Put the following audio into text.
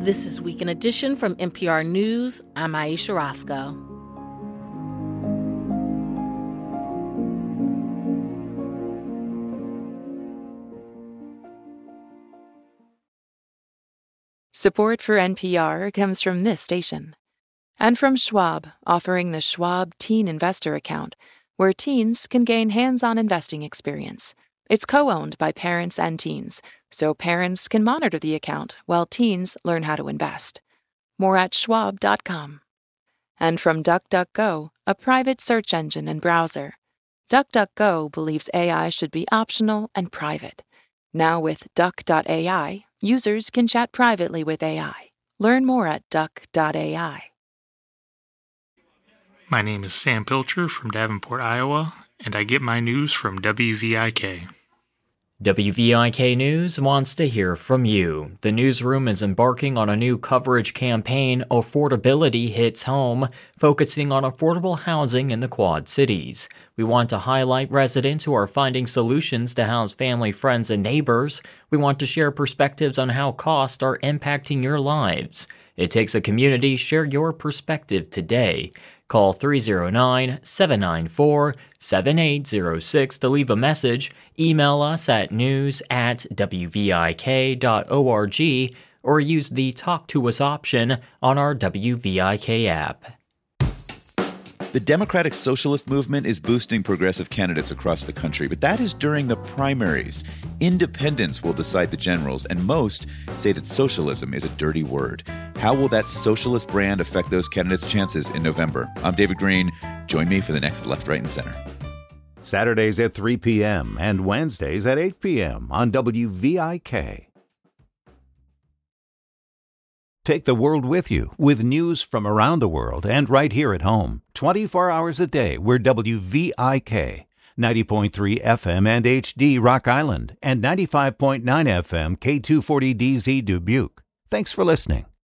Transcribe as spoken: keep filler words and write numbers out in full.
This is Weekend Edition from N P R News. I'm Aisha Roscoe. Support for N P R comes from this station. And from Schwab, offering the Schwab Teen Investor Account, where teens can gain hands-on investing experience. It's co-owned by parents and teens, so parents can monitor the account while teens learn how to invest. More at schwab dot com. And from DuckDuckGo, a private search engine and browser. DuckDuckGo believes A I should be optional and private. Now with duck dot A I, users can chat privately with A I. Learn more at duck dot A I. My name is Sam Pilcher from Davenport, Iowa, and I get my news from W V I K. W V I K News wants to hear from you. The newsroom is embarking on a new coverage campaign, Affordability Hits Home, focusing on affordable housing in the Quad Cities. We want to highlight residents who are finding solutions to house family, friends, and neighbors. We want to share perspectives on how costs are impacting your lives. It takes a community. Share your perspective today. Call three oh nine, seven nine four, seven eight oh six to leave a message. Email us at news at w v i k dot org or use the Talk to Us option on our W V I K app. The Democratic Socialist Movement is boosting progressive candidates across the country, but that is during the primaries. Independents will decide the generals, and most say that socialism is a dirty word. How will that socialist brand affect those candidates' chances in November? I'm David Green. Join me for the next Left, Right, and Center. Saturdays at three p.m. and Wednesdays at eight p.m. on W V I K. Take the world with you with news from around the world and right here at home. twenty-four hours a day, we're W V I K. ninety point three F M and H D Rock Island and ninety-five point nine F M K two forty D Z Dubuque. Thanks for listening.